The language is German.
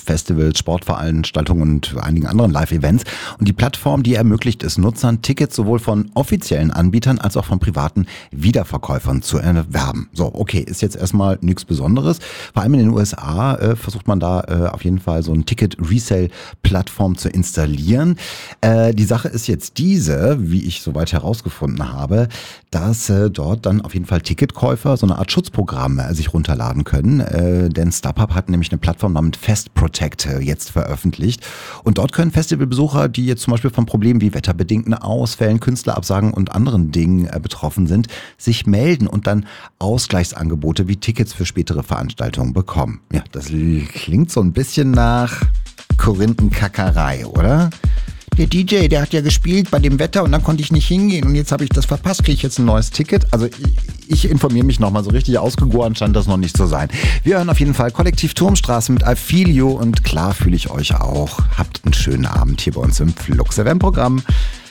Festivals, Sportveranstaltungen und einigen anderen Live-Events. Und die Plattform, die ermöglicht es Nutzern, Tickets sowohl von offiziellen Anbietern als auch von privaten Wiederverkäufern zu erwerben. So, okay, ist jetzt erstmal nichts Besonderes. Vor allem in den USA versucht man da auf jeden Fall so ein Ticket-Resale-Plattform zu installieren. Die Sache ist jetzt diese, wie ich soweit herausgefunden habe, dass dort dann auf jeden Fall Ticketkäufer so eine Art Schutzprogramm sich runterladen können. Denn StubHub hat nämlich eine Plattform namens Fest Protect jetzt veröffentlicht. Und dort können Festivalbesucher, die jetzt zum Beispiel von Problemen wie wetterbedingten Ausfällen, Künstlerabsagen und anderen Dingen betroffen sind, sich melden und dann Ausgleichsangebote wie Tickets für spätere Veranstaltungen bekommen. Ja, das klingt so ein bisschen nach Korinthenkackerei, oder? Der DJ, der hat ja gespielt bei dem Wetter und dann konnte ich nicht hingehen und jetzt habe ich das verpasst, kriege ich jetzt ein neues Ticket? Also ich informiere mich nochmal, so richtig ausgegoren scheint das noch nicht zu sein. Wir hören auf jeden Fall Kollektiv Turmstraße mit I Feel You und klar fühle ich euch auch. Habt einen schönen Abend hier bei uns im Flux FM Programm.